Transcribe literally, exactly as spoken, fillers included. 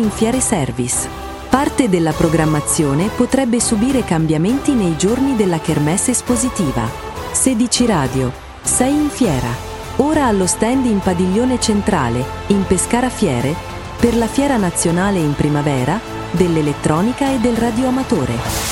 in Fiere Service. Parte della programmazione potrebbe subire cambiamenti nei giorni della kermesse espositiva. sedici Radio, sei in fiera. Ora allo stand in Padiglione Centrale, in Pescara Fiere, per la Fiera Nazionale in Primavera, dell'Elettronica e del Radioamatore.